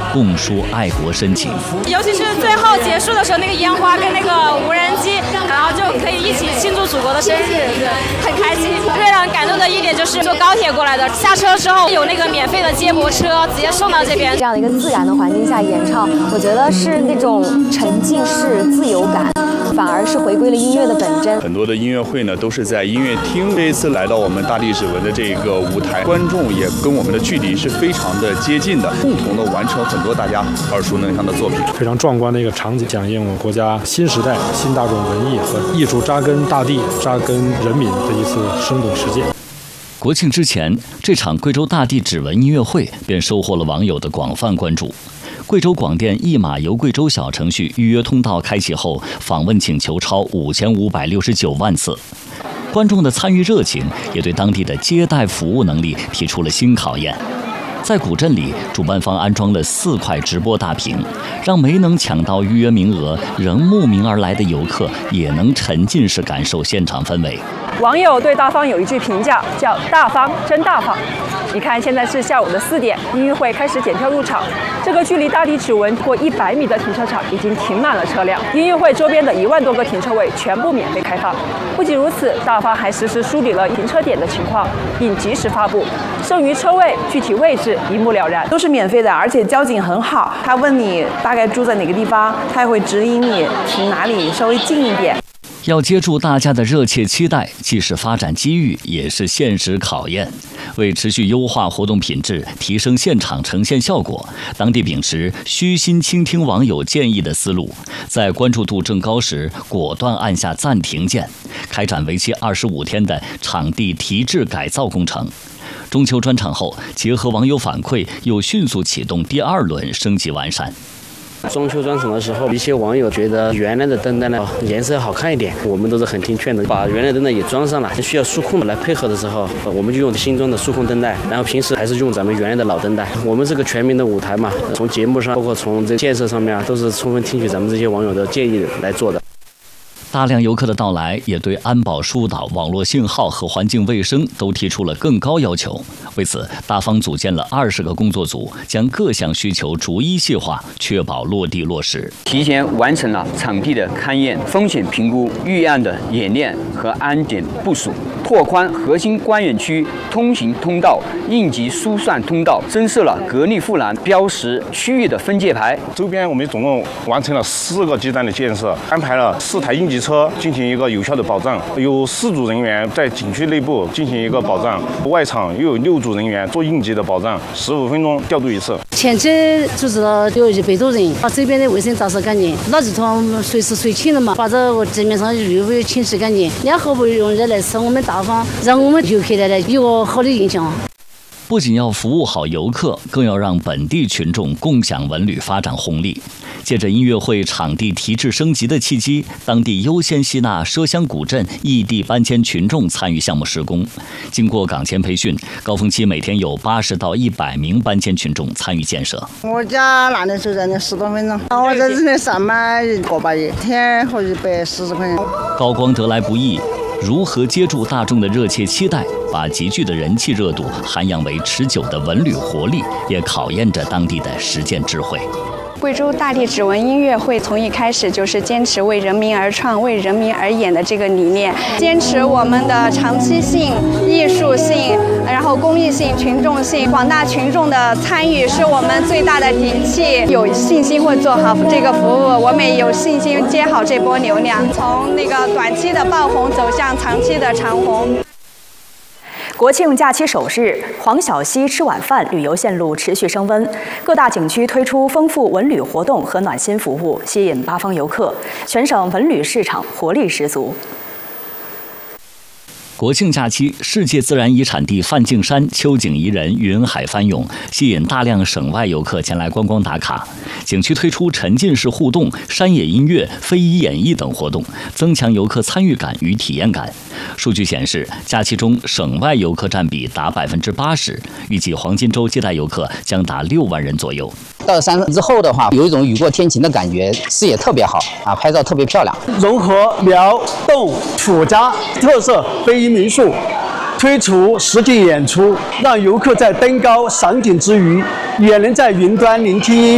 共抒爱国深情。 尤其是最后结束的时候，那个烟花跟那个无人机，然后就可以一起庆祝祖国的生日，很开心。最让人感动的一点就是坐高铁过来的，下车之后有那个免费的接驳车直接送到这边。 这样的一个自然的环境下演唱，我觉得是那种沉浸式自由感，反而是回归了音乐的本真。 很多的音乐会呢都是在音乐厅，这一次来到我们大地指纹的这个舞台，观众也跟我们的距离是非常的接近的，共同的完成很多大家耳熟能详的作品。 非常壮观的一个场景，响应我们国家新时代新大众文艺和艺术扎根大地、扎根人民的一次生动实践。 国庆之前，这场贵州大地指纹音乐会便收获了网友的广泛关注。贵州广电一马游贵州小程序预约通道开启后，访问请求超5569万次。观众的参与热情也对当地的接待服务能力提出了新考验。在古镇里，主办方安装了4块直播大屏，让没能抢到预约名额仍慕名而来的游客也能沉浸式感受现场氛围。 网友对大方有一句评价，叫“大方真大方”。你看，现在是下午的4点，音乐会开始检票入场。这个距离大地指纹过100米的停车场已经停满了车辆，音乐会周边的1万多个停车位全部免费开放。不仅如此，大方还实时梳理了停车点的情况，并及时发布剩余车位具体位置，一目了然。 都是免费的，而且交警很好，他问你大概住在哪个地方，他也会指引你停哪里稍微近一点。 要接住大家的热切期待，既是发展机遇，也是现实考验。为持续优化活动品质，提升现场呈现效果，当地秉持虚心倾听网友建议的思路，在关注度正高时，果断按下暂停键，开展为期25天的场地提质改造工程。中秋专场后，结合网友反馈，又迅速启动第2轮升级完善。 中秋专场的时候，一些网友觉得原来的灯带呢颜色好看一点，我们都是很听劝的，把原来灯带也装上了。需要数控来配合的时候，我们就用新装的数控灯带，然后平时还是用咱们原来的老灯带。我们这个全民的舞台嘛，从节目上，包括从这建设上面，都是充分听取咱们这些网友的建议来做的。 大量游客的到来也对安保疏导、网络信号和环境卫生都提出了更高要求。为此，大方组建了20个工作组，将各项需求逐一细化，确保落地落实。 提前完成了场地的勘验、风险评估、预案的演练和安检部署，拓宽核心观演区通行通道、应急疏散通道，增设了格力护栏，标识区域的分界牌。 周边我们总共完成了4个基站的建设，安排了4台应急车进行一个有效的保障，有4组人员在景区内部进行一个保障，外场又有6组人员做应急的保障，15分钟调度一次。 前期组织了有100多人，把这边的卫生打扫干净，垃圾桶随时随清了嘛，把这个地面上绿味清洗干净，然后不用人来吃我们大方，让我们游客来有个好的印象。 不仅要服务好游客，更要让本地群众共享文旅发展红利。借着音乐会场地提质升级的契机，当地优先吸纳奢乡古镇异地搬迁群众参与项目施工。经过岗前培训，高峰期每天有80到100名搬迁群众参与建设。 我家男的就在那10多分钟，我在这里上班1个把月，天和140块钱。 高光得来不易。如何接住大众的热切期待，把集聚的人气热度涵养为持久的文旅活力，也考验着当地的实践智慧。 贵州大地指纹音乐会从一开始就是坚持为人民而创、为人民而演的这个理念，坚持我们的长期性、艺术性，然后公益性、群众性，广大群众的参与是我们最大的底气。有信心会做好这个服务，我们也有信心接好这波流量，从那个短期的爆红走向长期的长红。 国庆假期首日，黄小溪吃晚饭旅游线路持续升温，各大景区推出丰富文旅活动和暖心服务，吸引八方游客，全省文旅市场活力十足。 国庆假期，世界自然遗产地梵净山秋景宜人，云海翻涌，吸引大量省外游客前来观光打卡。景区推出沉浸式互动、山野音乐、非遗演绎等活动，增强游客参与感与体验感。数据显示，假期中省外游客占比达80%，预计黄金周接待游客将达6万人左右。 到山之后的话，有一种雨过天晴的感觉，视野特别好啊，拍照特别漂亮。 融合辽、侗、楚家特色非遗民宿，推出实景演出，让游客在登高赏景之余，也能在云端聆听音